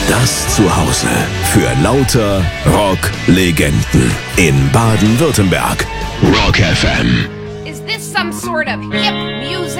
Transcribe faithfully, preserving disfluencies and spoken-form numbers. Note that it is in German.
Das Zuhause für lauter Rock-Legenden in Baden-Württemberg. Rock F M. Is this some sort of hip music?